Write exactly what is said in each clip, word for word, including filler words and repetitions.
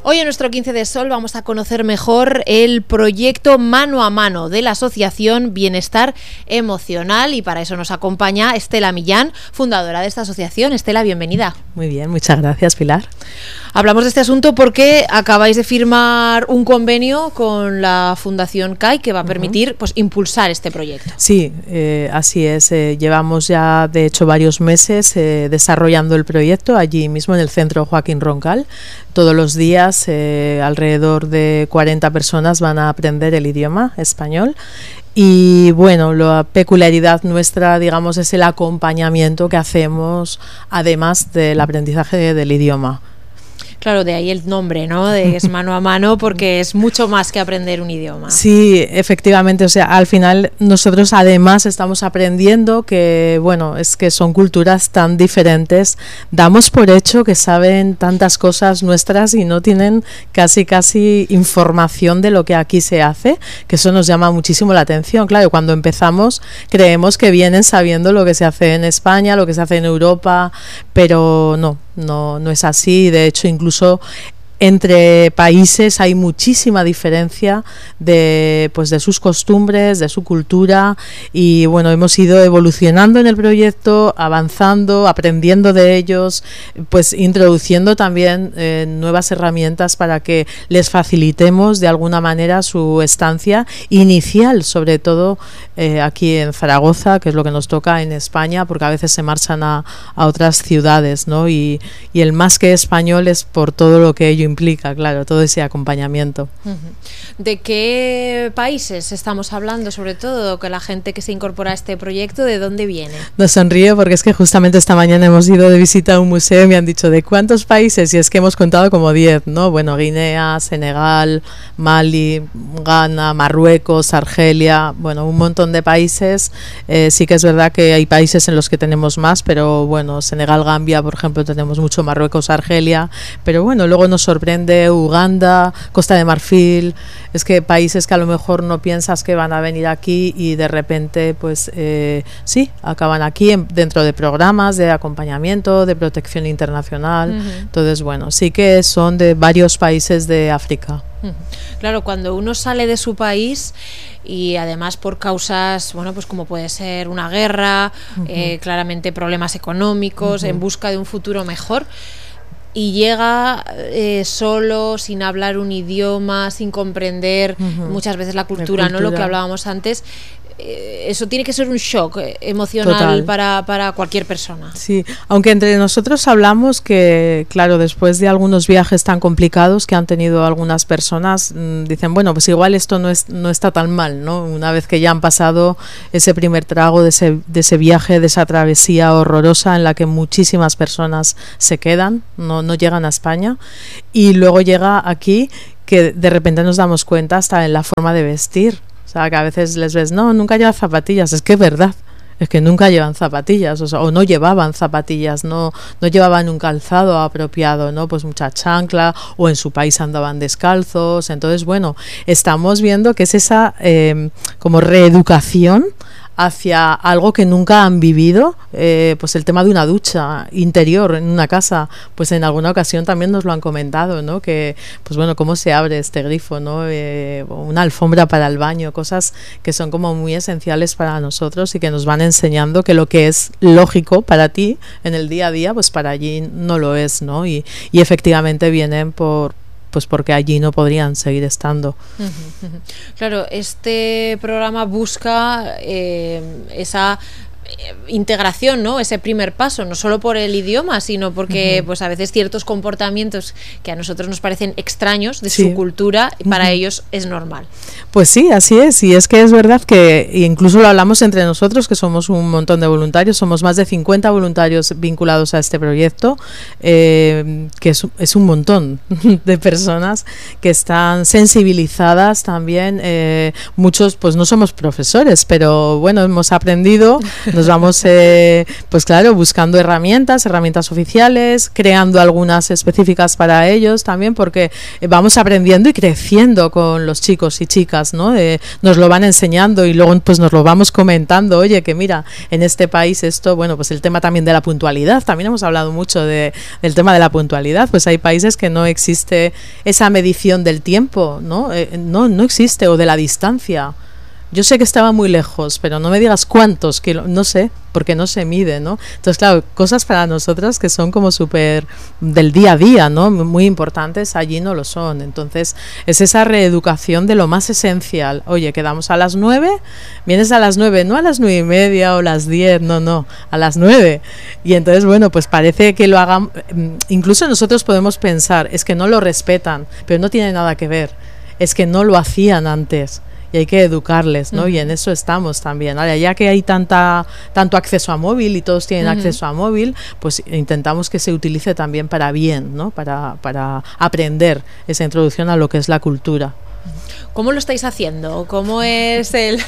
Hoy en nuestro quince de Sol vamos a conocer mejor el proyecto Mano a Mano de la Asociación Bienestar Emocional, y para eso nos acompaña Estela Millán, fundadora de esta asociación. Estela, bienvenida. Muy bien, muchas gracias, Pilar. Hablamos de este asunto porque acabáis de firmar un convenio con la Fundación C A I que va a permitir uh-huh. pues, impulsar este proyecto. Sí, eh, así es. Eh, llevamos ya, de hecho, varios meses eh, desarrollando el proyecto allí mismo en el Centro Joaquín Roncal. Todos los días eh, alrededor de cuarenta personas van a aprender el idioma español. Y bueno, la peculiaridad nuestra, digamos, es el acompañamiento que hacemos además del aprendizaje de, del idioma. Claro, de ahí el nombre, ¿no? De es mano a mano, porque es mucho más que aprender un idioma. Sí, efectivamente, o sea, al final nosotros además estamos aprendiendo que, bueno, es que son culturas tan diferentes, damos por hecho que saben tantas cosas nuestras y no tienen casi casi información de lo que aquí se hace, que eso nos llama muchísimo la atención. Claro, cuando empezamos creemos que vienen sabiendo lo que se hace en España, lo que se hace en Europa, pero no. No, no es así. De hecho, incluso entre países hay muchísima diferencia de, pues, de sus costumbres, de su cultura, y bueno, hemos ido evolucionando en el proyecto, avanzando, aprendiendo de ellos, pues introduciendo también eh, nuevas herramientas para que les facilitemos de alguna manera su estancia inicial, sobre todo eh, aquí en Zaragoza, que es lo que nos toca en España, porque a veces se marchan a, a otras ciudades, ¿no? Y, y el más que español es por todo lo que ello implica, claro, todo ese acompañamiento. ¿De qué países estamos hablando, sobre todo, que la gente que se incorpora a este proyecto, de dónde viene? Nos sonríe porque es que justamente esta mañana hemos ido de visita a un museo y me han dicho ¿de cuántos países? Y es que hemos contado como diez, ¿no? Bueno, Guinea, Senegal, Mali, Ghana, Marruecos, Argelia, bueno, un montón de países. Eh, sí que es verdad que hay países en los que tenemos más, pero bueno, Senegal, Gambia, por ejemplo, tenemos mucho, Marruecos, Argelia, pero bueno, luego nos sorprende Uganda, Costa de Marfil. Es que países que a lo mejor no piensas que van a venir aquí y de repente pues eh, sí, acaban aquí en, dentro de programas de acompañamiento, de protección internacional. Uh-huh. Entonces bueno, sí que son de varios países de África. Uh-huh. Claro, cuando uno sale de su país y además por causas, bueno, pues como puede ser una guerra, uh-huh. eh, claramente problemas económicos, uh-huh. en busca de un futuro mejor, y llega eh, solo, sin hablar un idioma, sin comprender uh-huh. muchas veces la cultura, la cultura, ¿no? Lo que hablábamos antes. Eh, eso tiene que ser un shock eh, emocional para, para cualquier persona. Sí, aunque entre nosotros hablamos que, claro, después de algunos viajes tan complicados que han tenido algunas personas, mmm, dicen, bueno, pues igual esto no, es, no está tan mal, ¿no? Una vez que ya han pasado ese primer trago de ese, de ese viaje, de esa travesía horrorosa en la que muchísimas personas se quedan, no, no llegan a España, y luego llega aquí que de repente nos damos cuenta hasta en la forma de vestir. O sea, que a veces les ves, no, nunca llevan zapatillas. Es que es verdad, es que nunca llevan zapatillas, o sea, o no llevaban zapatillas, no, no llevaban un calzado apropiado, ¿no? Pues mucha chancla, o en su país andaban descalzos. Entonces, bueno, estamos viendo que es esa eh, como reeducación hacia algo que nunca han vivido, eh, pues el tema de una ducha interior en una casa, pues en alguna ocasión también nos lo han comentado, ¿no? Que, pues bueno, cómo se abre este grifo, ¿no? Eh, una alfombra para el baño, cosas que son como muy esenciales para nosotros y que nos van enseñando que lo que es lógico para ti en el día a día, pues para allí no lo es, ¿no? Y, y efectivamente vienen por pues porque allí no podrían seguir estando. Uh-huh, uh-huh. Claro, este programa busca eh, esa integración, ¿no? Ese primer paso, no solo por el idioma, sino porque uh-huh. pues a veces ciertos comportamientos que a nosotros nos parecen extraños de sí. su cultura, para uh-huh. ellos es normal. Pues sí, así es, y es que es verdad que incluso lo hablamos entre nosotros, que somos un montón de voluntarios, somos más de cincuenta voluntarios vinculados a este proyecto, eh, que es, es un montón de personas que están sensibilizadas también, eh, muchos pues no somos profesores, pero bueno, hemos aprendido Nos vamos, eh, pues claro, buscando herramientas, herramientas oficiales, creando algunas específicas para ellos también, porque vamos aprendiendo y creciendo con los chicos y chicas, ¿no? Eh, nos lo van enseñando y luego pues nos lo vamos comentando. Oye, que mira, en este país esto, bueno, pues el tema también de la puntualidad, también hemos hablado mucho de, del tema de la puntualidad, pues hay países que no existe esa medición del tiempo, ¿no? Eh, no, no existe, o de la distancia. Yo sé que estaba muy lejos, pero no me digas cuántos, kilo, no sé, porque no se mide, ¿no? Entonces, claro, cosas para nosotras que son como súper del día a día, ¿no? Muy importantes, allí no lo son. Entonces, es esa reeducación de lo más esencial. Oye, quedamos a las nueve, vienes a las nueve, no a las nueve y media o las diez, no, no, a las nueve. Y entonces, bueno, pues parece que lo hagan, incluso nosotros podemos pensar, es que no lo respetan, pero no tiene nada que ver, es que no lo hacían antes. Y hay que educarles, ¿no? Uh-huh. Y en eso estamos también. Ahora, ya que hay tanta tanto acceso a móvil y todos tienen uh-huh. acceso a móvil, pues intentamos que se utilice también para bien, ¿no? Para, para aprender esa introducción a lo que es la cultura. ¿Cómo lo estáis haciendo? ¿Cómo es el,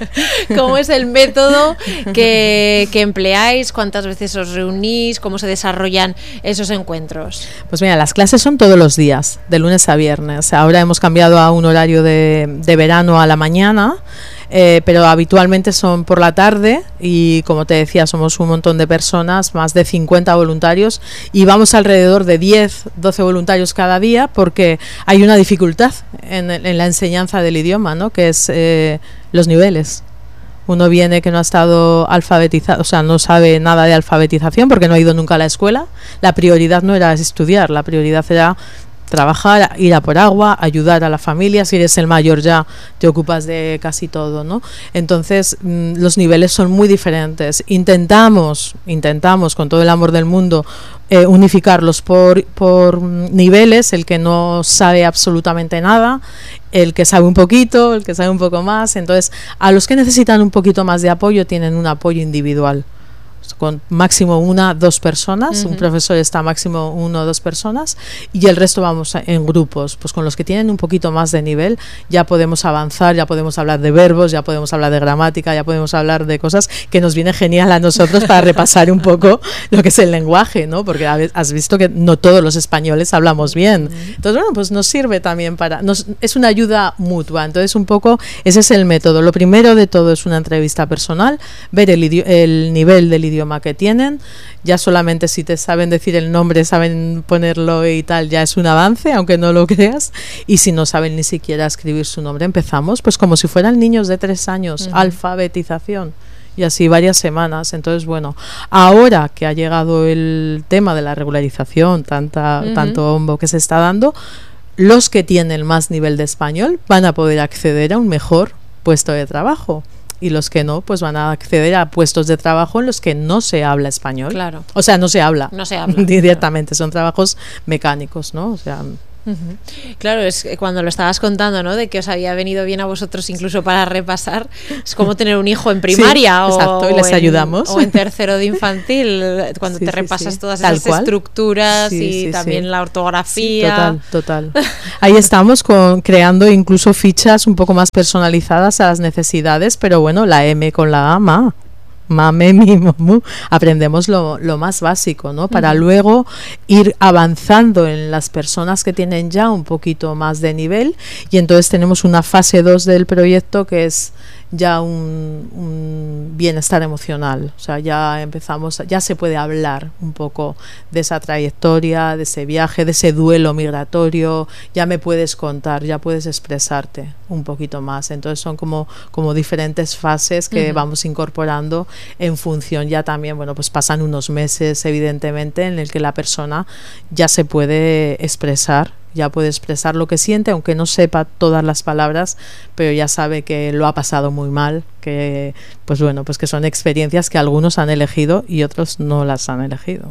cómo es el método que, que empleáis? ¿Cuántas veces os reunís? ¿Cómo se desarrollan esos encuentros? Pues mira, las clases son todos los días, de lunes a viernes. Ahora hemos cambiado a un horario de, de verano a la mañana. Eh, pero habitualmente son por la tarde y, como te decía, somos un montón de personas, más de cincuenta voluntarios, y vamos alrededor de diez, doce voluntarios cada día, porque hay una dificultad en, en la enseñanza del idioma, ¿no? Que es eh, los niveles. Uno viene que no ha estado alfabetizado, o sea, no sabe nada de alfabetización porque no ha ido nunca a la escuela. La prioridad no era estudiar, la prioridad era trabajar, ir a por agua, ayudar a la familia. Si eres el mayor ya te ocupas de casi todo, ¿no? Entonces mmm, los niveles son muy diferentes. Intentamos, intentamos con todo el amor del mundo eh, unificarlos por, por niveles, el que no sabe absolutamente nada, el que sabe un poquito, el que sabe un poco más. Entonces, a los que necesitan un poquito más de apoyo tienen un apoyo individual, con máximo una, dos personas, uh-huh. un profesor está máximo uno o dos personas, y el resto vamos a, en grupos, pues con los que tienen un poquito más de nivel ya podemos avanzar, ya podemos hablar de verbos, ya podemos hablar de gramática, ya podemos hablar de cosas que nos viene genial a nosotros para repasar un poco lo que es el lenguaje, ¿no? Porque has visto que no todos los españoles hablamos bien, uh-huh. entonces bueno, pues nos sirve también para, nos, es una ayuda mutua. Entonces un poco ese es el método. Lo primero de todo es una entrevista personal, ver el, idi- el nivel del idioma que tienen. Ya solamente si te saben decir el nombre, saben ponerlo y tal, ya es un avance, aunque no lo creas. Y si no saben ni siquiera escribir su nombre, empezamos pues como si fueran niños de tres años, uh-huh. alfabetización, y así varias semanas. Entonces, bueno, ahora que ha llegado el tema de la regularización, tanta, uh-huh. tanto bombo que se está dando, los que tienen más nivel de español van a poder acceder a un mejor puesto de trabajo. Y los que no, pues van a acceder a puestos de trabajo en los que no se habla español. Claro. O sea, no se habla. No se habla. Directamente, son trabajos mecánicos, ¿no? O sea... Uh-huh. Claro, es que cuando lo estabas contando, ¿no? De que os había venido bien a vosotros incluso para repasar, es como tener un hijo en primaria, sí, o, exacto, y les o en, ayudamos. O en tercero de infantil, cuando sí, te repasas sí, sí. todas Tal esas cual. estructuras sí, y sí, también sí. la ortografía. Sí, total, total. Ahí estamos con, creando incluso fichas un poco más personalizadas a las necesidades, pero bueno, la M con la A, ma. Mame, mi, mamu, aprendemos lo, lo más básico, ¿no? Para uh-huh. luego ir avanzando en las personas que tienen ya un poquito más de nivel, y entonces tenemos una fase dos del proyecto que es ya un, un bienestar emocional. O sea, ya empezamos, ya se puede hablar un poco de esa trayectoria, de ese viaje, de ese duelo migratorio, ya me puedes contar, ya puedes expresarte un poquito más. Entonces son como, como diferentes fases que uh-huh. vamos incorporando en función. Ya también, bueno, pues pasan unos meses evidentemente en el que la persona ya se puede expresar, ya puede expresar lo que siente, aunque no sepa todas las palabras, pero ya sabe que lo ha pasado muy mal, que pues bueno, pues que son experiencias que algunos han elegido y otros no las han elegido.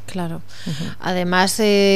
Claro. Uh-huh. Además,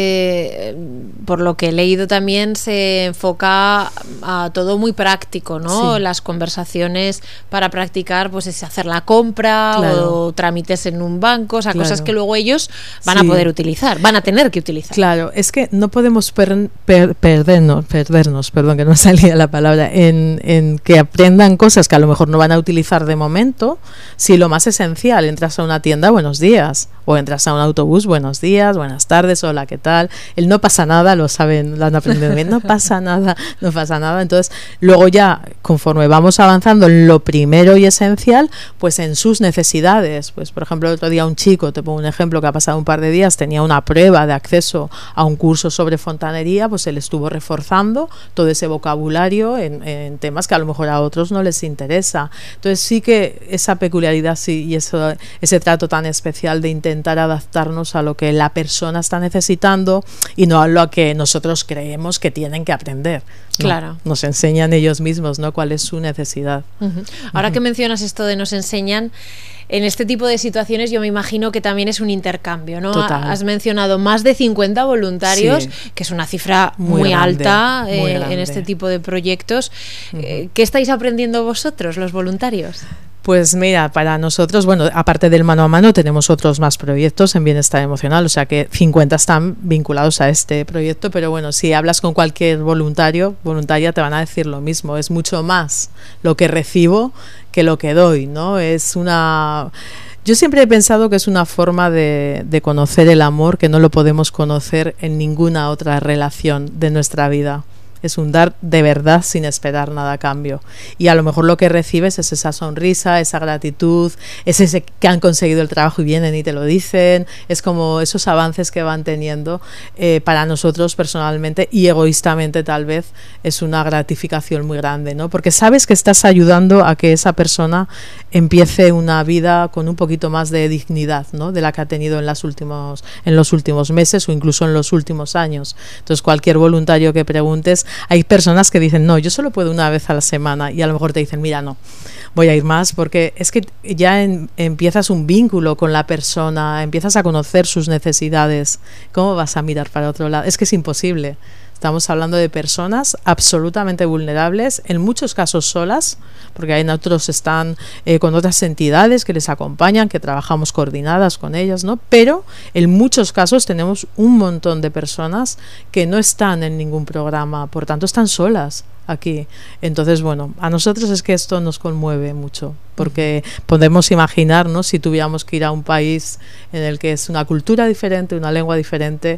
eh, por lo que he leído también se enfoca a todo muy práctico, ¿no? Sí. Las conversaciones para practicar, pues es hacer la compra, claro, o trámites en un banco, o sea, claro, cosas que luego ellos van sí. a poder utilizar, van a tener que utilizar. Claro, es que no podemos per, per, perdernos, perdernos, perdón, que no salía la palabra, en, en que aprendan cosas que a lo mejor no van a utilizar de momento, si lo más esencial, entras a una tienda, buenos días, o entras a un autobús, buenos días, buenas tardes, hola, ¿qué tal? El no pasa nada, lo saben, lo han aprendido bien, no pasa nada, no pasa nada. Entonces, luego ya, conforme vamos avanzando en lo primero y esencial, pues en sus necesidades. Pues, por ejemplo, el otro día un chico, te pongo un ejemplo, que ha pasado un par de días, tenía una prueba de acceso a un curso sobre fontanería, pues él estuvo reforzando todo ese vocabulario en, en temas que a lo mejor a otros no les interesa. Entonces, sí que esa peculiaridad sí, y eso, ese trato tan especial de intentar adaptarnos a lo que la persona está necesitando y no a lo que nosotros creemos que tienen que aprender. Claro. No, nos enseñan ellos mismos, ¿no? Cuál es su necesidad. Uh-huh. Ahora uh-huh. que mencionas esto de nos enseñan, en este tipo de situaciones yo me imagino que también es un intercambio, ¿no? Total. Has mencionado más de cincuenta voluntarios, sí, que es una cifra muy, muy grande, alta eh, muy en este tipo de proyectos. Uh-huh. Eh, ¿Qué estáis aprendiendo vosotros, los voluntarios? Pues mira, para nosotros, bueno, aparte del mano a mano, tenemos otros más proyectos en bienestar emocional, o sea que cincuenta están vinculados a este proyecto, pero bueno, si hablas con cualquier voluntario, voluntaria, te van a decir lo mismo, es mucho más lo que recibo que lo que doy, ¿no? Es una... Yo siempre he pensado que es una forma de, de conocer el amor que no lo podemos conocer en ninguna otra relación de nuestra vida. Es un dar de verdad sin esperar nada a cambio. Y a lo mejor lo que recibes es esa sonrisa, esa gratitud, es ese que han conseguido el trabajo y vienen y te lo dicen. Es como esos avances que van teniendo. Eh, para nosotros personalmente y egoístamente tal vez es una gratificación muy grande, ¿no? Porque sabes que estás ayudando a que esa persona empiece una vida con un poquito más de dignidad, ¿no? De la que ha tenido en, las últimos, en los últimos meses o incluso en los últimos años. Entonces cualquier voluntario que preguntes, hay personas que dicen, no, yo solo puedo una vez a la semana, y a lo mejor te dicen, mira, no, voy a ir más, porque es que ya en, empiezas un vínculo con la persona, empiezas a conocer sus necesidades. ¿Cómo vas a mirar para otro lado? Es que es imposible. Estamos hablando de personas absolutamente vulnerables, en muchos casos solas, porque hay otros están eh, con otras entidades que les acompañan, que trabajamos coordinadas con ellas, ¿no? Pero en muchos casos tenemos un montón de personas que no están en ningún programa, por tanto están solas aquí. Entonces, bueno, a nosotros es que esto nos conmueve mucho, porque podemos imaginar, ¿no? Si tuviéramos que ir a un país en el que es una cultura diferente, una lengua diferente,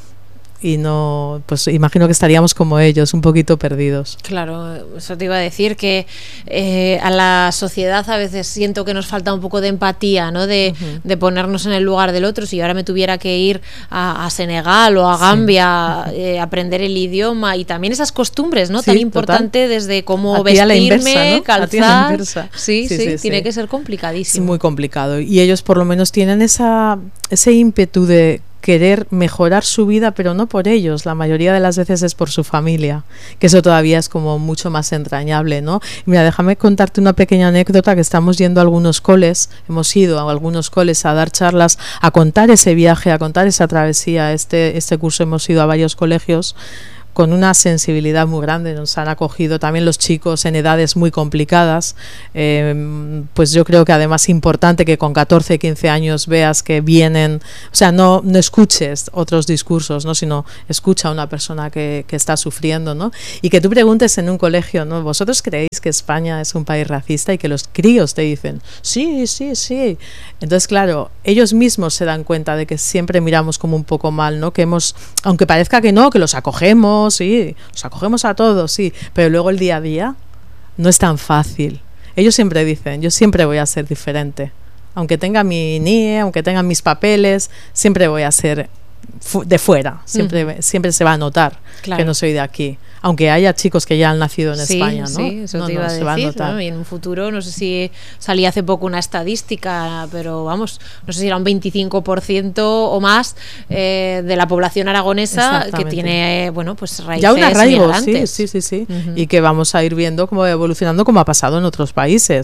y no, pues imagino que estaríamos como ellos, un poquito perdidos. Claro, eso te iba a decir, que eh, a la sociedad a veces siento que nos falta un poco de empatía, ¿no? De, uh-huh. de ponernos en el lugar del otro. Si ahora me tuviera que ir a, a Senegal o a Gambia, sí. eh, aprender el idioma y también esas costumbres, ¿no? Sí, tan importante total. Desde cómo vestirme, inversa, ¿no? calzar. Sí, sí, sí, sí, tiene sí. que ser complicadísimo. Es muy complicado. Y ellos por lo menos tienen esa ese ímpetu de querer mejorar su vida, pero no por ellos, la mayoría de las veces es por su familia, que eso todavía es como mucho más entrañable, ¿no? Mira, déjame contarte una pequeña anécdota, que estamos yendo a algunos coles, hemos ido a algunos coles a dar charlas, a contar ese viaje, a contar esa travesía. Este, este curso hemos ido a varios colegios con una sensibilidad muy grande, nos han acogido también los chicos en edades muy complicadas, eh, pues yo creo que además es importante que con catorce, quince años veas que vienen, o sea, no, no escuches otros discursos, ¿no? Sino escucha a una persona que, que está sufriendo, ¿no? Y que tú preguntes en un colegio, ¿no? ¿Vosotros creéis que España es un país racista? Y que los críos te dicen, sí, sí, sí. Entonces, claro, ellos mismos se dan cuenta de que siempre miramos como un poco mal, ¿no? Que hemos, aunque parezca que no, que los acogemos, sí, los acogemos a todos, sí, pero luego el día a día no es tan fácil. Ellos siempre dicen, yo siempre voy a ser diferente, aunque tenga mi N I E, aunque tenga mis papeles, siempre voy a ser fu- de fuera, siempre, uh-huh. siempre se va a notar claro. que no soy de aquí, aunque haya chicos que ya han nacido en sí, España, ¿no? Sí, eso no, te iba no, a se decir, va a notar. ¿no? Y en un futuro, no sé si salía hace poco una estadística, pero vamos, no sé si era un veinticinco por ciento o más eh, de la población aragonesa que tiene, bueno, pues raíces ya un arraigo, migrantes. Sí, sí, sí, sí. Uh-huh. Y que vamos a ir viendo cómo va evolucionando, como ha pasado en otros países.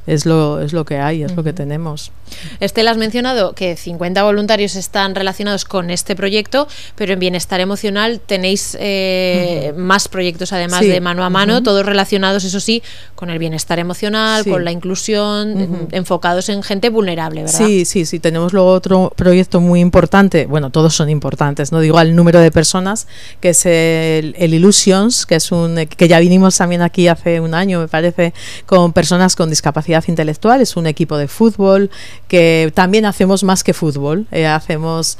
es lo, es lo que hay, es uh-huh. lo que tenemos. Estela, has mencionado que cincuenta voluntarios están relacionados con este proyecto, pero en bienestar emocional tenéis eh, uh-huh. más proyectos además sí. de mano a mano, uh-huh. todos relacionados, eso sí, con el bienestar emocional, sí. con la inclusión, uh-huh. enfocados en gente vulnerable, ¿verdad? Sí, sí, sí. Tenemos luego otro proyecto muy importante, bueno, todos son importantes, no digo al número de personas, que es el, el Illusions, que es un que ya vinimos también aquí hace un año, me parece, con personas con discapacidad intelectual. Es un equipo de fútbol que también hacemos más que fútbol, eh, hacemos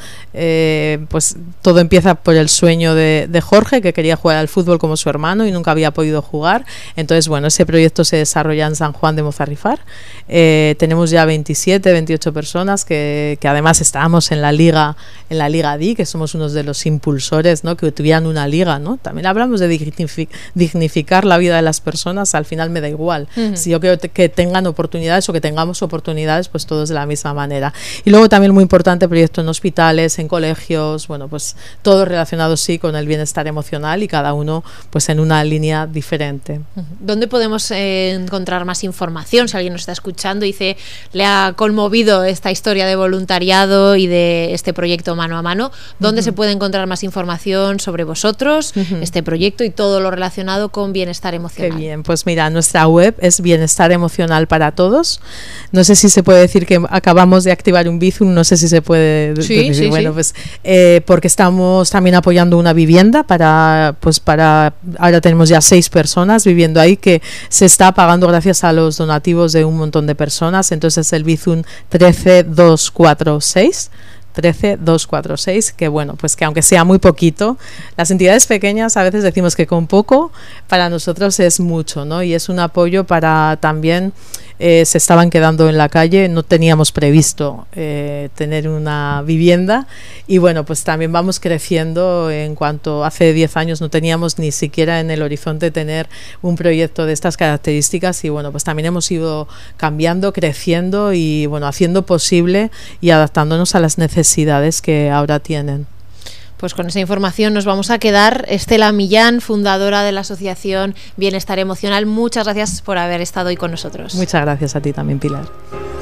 eh, pues todo empieza por el sueño de, de Jorge, que quería jugar al fútbol como su hermano y nunca había podido jugar. Entonces, bueno, ese proyecto se desarrolla en San Juan de Mozarrifar. Eh, tenemos ya veintisiete, veintiocho personas que, que además estábamos en la liga, en la Liga D I, que somos unos de los impulsores, ¿no? Que tuvieran una liga, ¿no? También hablamos de dignific- dignificar la vida de las personas. Al final me da igual. Uh-huh. Si yo quiero te- que tengan oportunidades o que tengamos oportunidades, pues todos de la misma manera. Y luego también muy importante, proyectos en hospitales, en colegios, bueno, pues todo relacionado sí con el bienestar emocional y cada uno pues en una línea diferente. ¿Dónde podemos eh, encontrar más información? Si alguien nos está escuchando y dice, le ha conmovido esta historia de voluntariado y de este proyecto mano a mano, ¿dónde uh-huh. se puede encontrar más información sobre vosotros, uh-huh. este proyecto y todo lo relacionado con bienestar emocional? Qué bien, pues mira, nuestra web es Bienestar Emocional para Todos. No sé si se puede decir que acabamos de activar un Bizum, no sé si se puede sí, decir, sí, bueno, sí. pues eh, porque estamos también apoyando una vivienda para, pues para, ahora tenemos ya seis personas viviendo ahí, que se está pagando gracias a los donativos de un montón de personas. Entonces el Bizum trece dos cuatro seis trece dos cuatro seis, que bueno, pues que aunque sea muy poquito, las entidades pequeñas a veces decimos que con poco para nosotros es mucho, ¿no? Y es un apoyo para también eh, se estaban quedando en la calle, no teníamos previsto eh, tener una vivienda y bueno, pues también vamos creciendo. En cuanto hace diez años no teníamos ni siquiera en el horizonte tener un proyecto de estas características y bueno, pues también hemos ido cambiando, creciendo y bueno, haciendo posible y adaptándonos a las necesidades que ahora tienen. Pues con esa información nos vamos a quedar. Estela Millán, fundadora de la Asociación Bienestar Emocional, muchas gracias por haber estado hoy con nosotros. Muchas gracias a ti también, Pilar.